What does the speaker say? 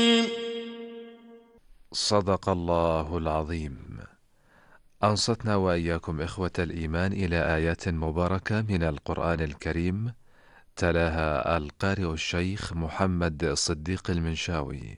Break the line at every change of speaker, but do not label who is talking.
صدق الله العظيم. أنصتنا وإياكم إخوة الإيمان إلى آيات مباركة من القرآن الكريم، تلاها القارئ الشيخ محمد صديق المنشاوي.